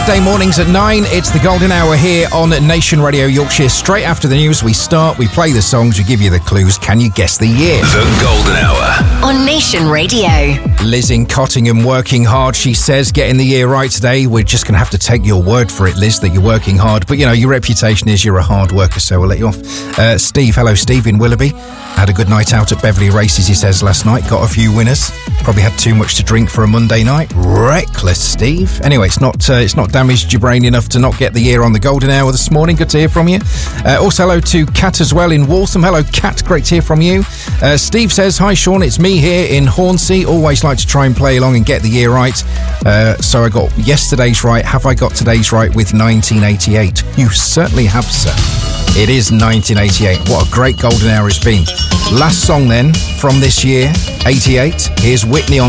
Weekday mornings at 9, it's the golden hour here on Nation Radio Yorkshire. Straight after the news, we start, we play the songs, we give you the clues. Can you guess the year? The golden hour on Nation Radio. Liz in Cottingham working hard, she says, getting the year right today. We're just going to have to take your word for it, Liz, that you're working hard. But, you know, your reputation is you're a hard worker, so we'll let you off. Steve, hello, Steve in Willoughby. Had a good night out at Beverley Races, he says, last night. Got a few winners. Probably had too much to drink for a Monday night. Reckless, Steve. Anyway, it's not damaged your brain enough to not get the year on the golden hour this morning. Good to hear from you. Also, hello to Kat as well in Waltham. Hello, Kat. Great to hear from you. Steve says, hi, Sean. It's me here in Hornsey. Always like to try and play along and get the year right. So I got yesterday's right. Have I got today's right with 1988? You certainly have, sir. It is 1988. What a great golden hour it's been. Last song then from this year, 88. Here's Whitney on